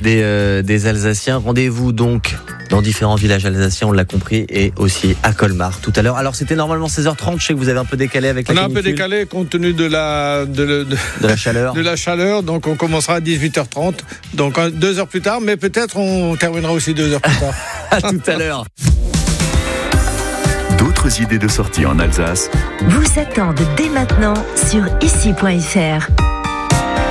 des Alsaciens. Rendez-vous donc dans différents villages alsaciens, on l'a compris, et aussi à Colmar tout à l'heure. Alors c'était normalement 16h30, je sais que vous avez un peu décalé avec la canicule. On a un peu décalé compte tenu de la chaleur. De la chaleur, donc on commencera à 18h30, donc 2 heures plus tard, mais peut-être on terminera aussi 2 heures plus tard. À tout à l'heure. D'autres idées de sortie en Alsace vous attendent dès maintenant sur ici.fr.